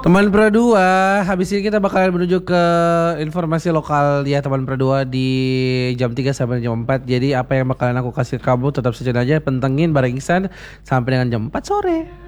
Teman Perdua, habis ini kita bakalan menuju ke informasi lokal ya teman Perdua di jam 3 sampai jam 4. Jadi apa yang bakalan aku kasih ke kamu tetap saja aja pentengin bareng Iksan sampai dengan jam 4 sore.